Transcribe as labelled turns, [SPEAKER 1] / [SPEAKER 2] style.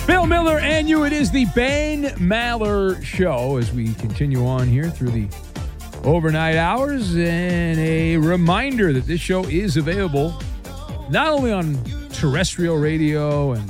[SPEAKER 1] Bill Miller and you. It is the Ben Maller Show as we continue on here through the overnight hours. And a reminder that this show is available not only on terrestrial radio and